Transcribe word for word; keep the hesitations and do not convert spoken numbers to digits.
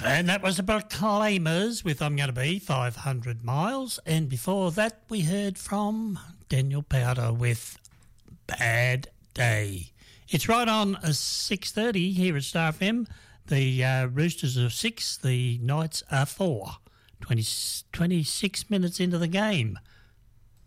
And that was the Proclaimers with I'm Going to Be five hundred miles. And before that, we heard from Daniel Powder with Bad Day. It's right on uh, six thirty here at Star F M. The uh, Roosters are six, the Knights are four. twenty, twenty-six minutes into the game.